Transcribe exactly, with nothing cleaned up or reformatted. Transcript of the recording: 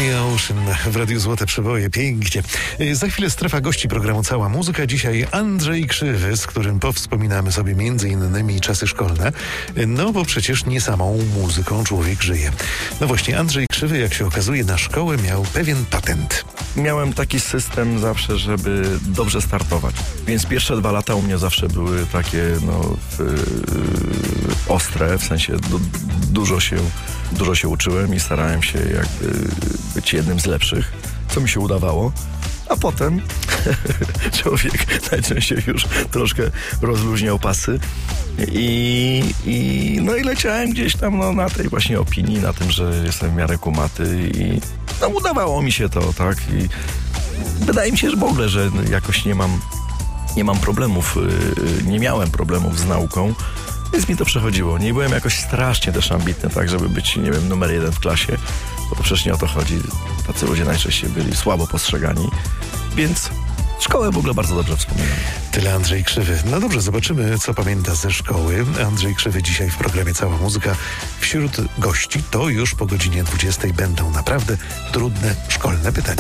Billy Ocean w Radiu Złote Przeboje. Pięknie. Za chwilę strefa gości programu Cała Muzyka. Dzisiaj Andrzej Krzywy, z którym powspominamy sobie między innymi czasy szkolne. No bo przecież nie samą muzyką człowiek żyje. No właśnie, Andrzej Krzywy, jak się okazuje, na szkołę miał pewien patent. Miałem taki system zawsze, żeby dobrze startować. Więc pierwsze dwa lata u mnie zawsze były takie no, w, ostre, w sensie du, dużo, się, dużo się uczyłem i starałem się jakby być jednym z lepszych, co mi się udawało. A potem człowiek najczęściej już troszkę rozluźniał pasy i, i no i leciałem gdzieś tam no, na tej właśnie opinii, na tym, że jestem w miarę kumaty i no, udawało mi się to, tak? I wydaje mi się, że w ogóle, że jakoś nie mam, nie mam problemów, nie miałem problemów z nauką, więc mi to przechodziło. Nie byłem jakoś strasznie też ambitny, tak, żeby być, nie wiem, numer jeden w klasie, bo to przecież nie o to chodzi. Tacy ludzie najczęściej byli słabo postrzegani, więc szkołę w ogóle bardzo dobrze wspominam. Tyle Andrzej Krzywy. No dobrze, zobaczymy, co pamięta ze szkoły. Andrzej Krzywy dzisiaj w programie Cała Muzyka. Wśród gości to już po godzinie dwudziestej będą naprawdę trudne szkolne pytania.